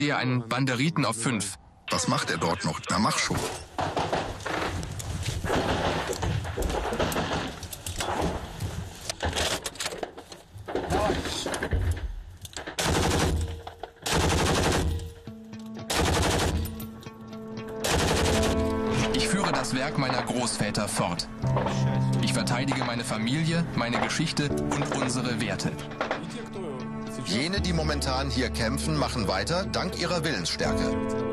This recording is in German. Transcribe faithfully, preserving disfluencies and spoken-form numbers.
Eher einen Banderiten auf fünf. Was macht er dort noch? Na, mach schon. Ich führe das Werk meiner Großväter fort. Ich verteidige meine Familie, meine Geschichte und unsere Werte. Jene, die momentan hier kämpfen, machen weiter dank ihrer Willensstärke.